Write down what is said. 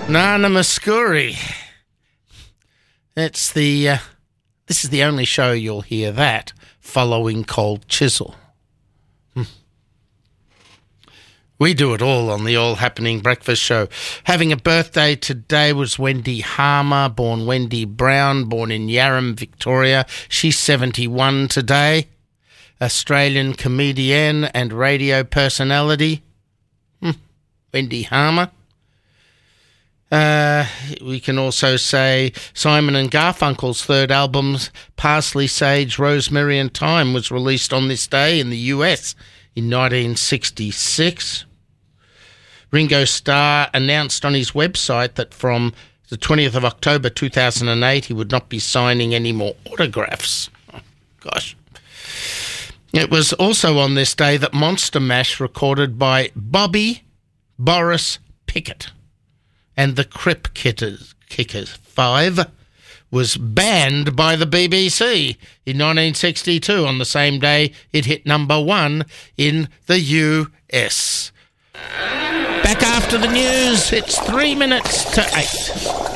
Nana Muscuri. It's the, this is the only show you'll hear that following Cold Chisel. We do it all on the All Happening Breakfast Show. Having a birthday today was Wendy Harmer, born Wendy Brown, born in Yarram, Victoria. She's 71 today. Australian comedian and radio personality, Wendy Harmer. We can also say Simon and Garfunkel's third album, Parsley, Sage, Rosemary and Thyme, was released on this day in the US in 1966. Ringo Starr announced on his website that from the 20th of October 2008 he would not be signing any more autographs. Oh, gosh. It was also on this day that Monster Mash, recorded by Bobby Boris Pickett and the Crip Kickers 5, was banned by the BBC in 1962. On the same day, it hit number 1 in the US. Back after the news, it's 3 minutes to 8.